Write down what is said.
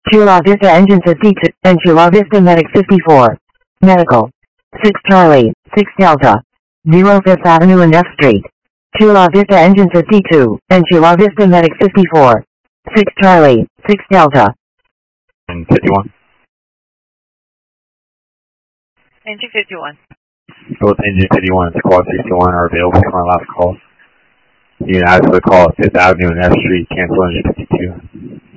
Chula Vista Engine 52 and Chula Vista Medic 54. Medical. 6 Charlie, 6 Delta. 0 5th Avenue and F Street. Chula Vista Engine 52 and Chula Vista Medic 54. 6 Charlie, 6 Delta. And 51. Engine 51. Both engine 51 and squad 61 are available for my last call. You can ask for the call at 5th Avenue and F Street, cancel engine 52.